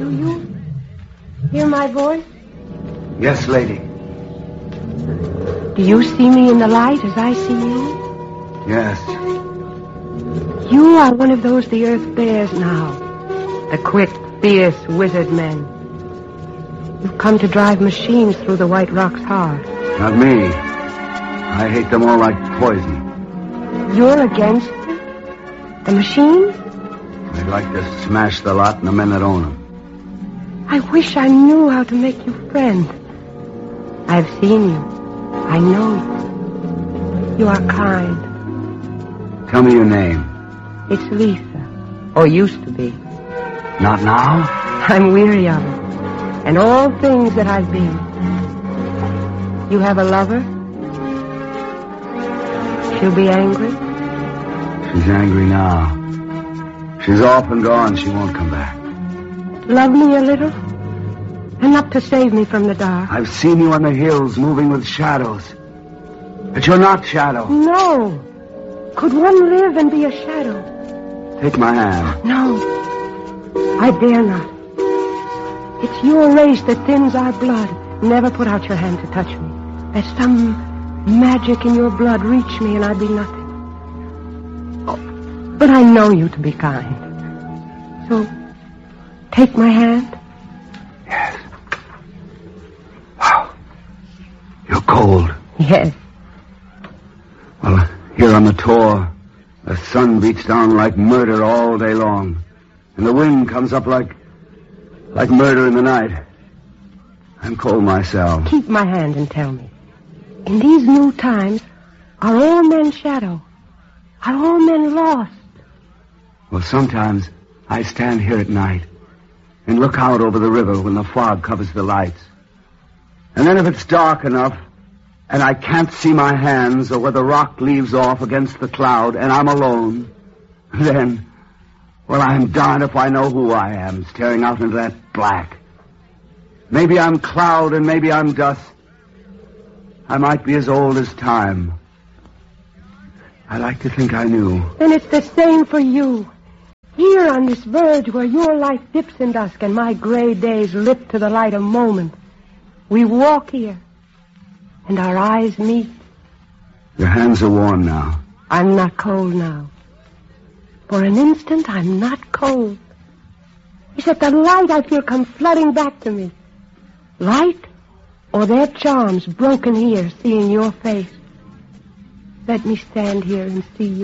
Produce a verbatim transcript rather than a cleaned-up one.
Do you hear my voice? Yes, lady. Do you see me in the light as I see you? Yes. You are one of those the earth bears now. The quick, fierce wizard men. You've come to drive machines through the White Rock's heart. Not me. I hate them all like poison. You're against them? The machines? I'd like to smash the lot and the men that own them. I wish I knew how to make you friend. I've seen you. I know you. You are kind. Tell me your name. It's Lisa. Or used to be. Not now? I'm weary of it. And all things that I've been. You have a lover? She'll be angry? She's angry now. She's off and gone. She won't come back. Love me a little? Enough to save me from the dark. I've seen you on the hills moving with shadows. But you're not Shadow. No. Could one live and be a shadow? Take my hand. No. I dare not. It's your race that thins our blood. Never put out your hand to touch me. Let some magic in your blood reach me and I'd be nothing. Oh, but I know you to be kind. So, take my hand. Yes. Wow. You're cold. Yes. Well, here on the Tor, the sun beats down like murder all day long. And the wind comes up like... like murder in the night. I'm cold myself. Keep my hand and tell me. In these new times, are all men shadow? Are all men lost? Well, sometimes I stand here at night and look out over the river when the fog covers the lights. And then if it's dark enough and I can't see my hands or where the rock leaves off against the cloud and I'm alone, then... well, I'm darned if I know who I am, staring out into that black. Maybe I'm cloud and maybe I'm dust. I might be as old as time. I like to think I knew. Then it's the same for you. Here on this verge where your light dips in dusk and my gray days lit to the light a moment, we walk here, and our eyes meet. Your hands are warm now. I'm not cold now. For an instant, I'm not cold. It's that the light I feel come flooding back to me. Light or their charms broken here, seeing your face. Let me stand here and see you.